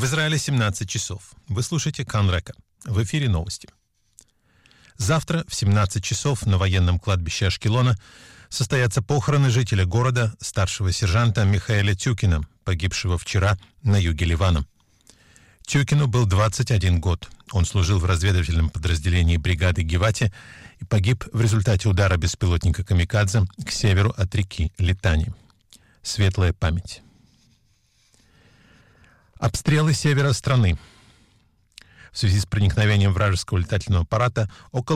В Израиле 17 часов. Вы слушаете Кан-Река. В эфире новости. Завтра в 17 часов на военном кладбище Ашкелона состоятся похороны жителя города, старшего сержанта Михаэля Тюкина, погибшего вчера на юге Ливана. Тюкину был 21 год. Он служил в разведывательном подразделении бригады Гевати и погиб в результате удара беспилотника «Камикадзе» к северу от реки Литани. Светлая память. Обстрелы севера страны. В связи с проникновением вражеского летательного аппарата около